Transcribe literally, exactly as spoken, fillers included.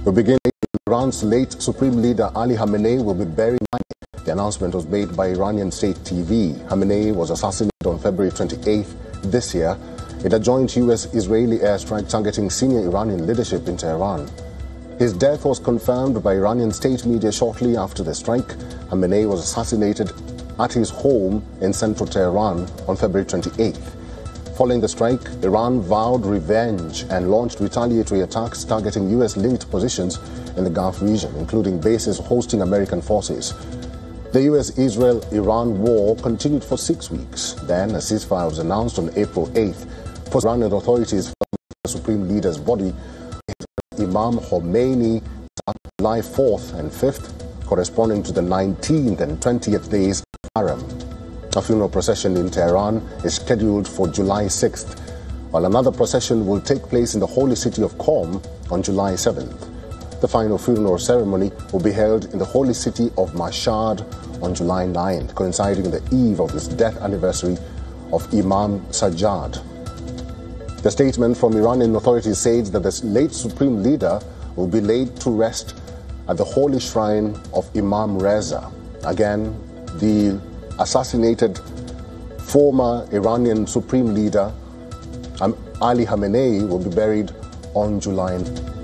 We begin. Iran's late Supreme Leader Ali Khamenei will be buried. The announcement was made by Iranian state T V. Khamenei was assassinated on February twenty-eighth this year in a joint U S-Israeli airstrike targeting senior Iranian leadership in Tehran. His death was confirmed by Iranian state media shortly after the strike. Khamenei was assassinated at his home in central Tehran on February twenty-eighth. Following the strike, Iran vowed revenge and launched retaliatory attacks targeting U S-linked positions in the Gulf region, including bases hosting American forces. The U S-Israel-Iran war continued for six weeks. Then a ceasefire was announced on April eighth. For Iranian authorities, the Supreme Leader's body, Imam Khomeini, July fourth and fifth, corresponding to the nineteenth and twentieth days of Haram. A funeral procession in Tehran is scheduled for July sixth, while another procession will take place in the holy city of Qom on July seventh. The final funeral ceremony will be held in the holy city of Mashhad on July ninth, coinciding with the eve of the death anniversary of Imam Sajjad. The statement from Iranian authorities says that the late Supreme Leader will be laid to rest at the holy shrine of Imam Reza. Again, the assassinated former Iranian Supreme Leader Ali Khamenei will be buried on July ninth.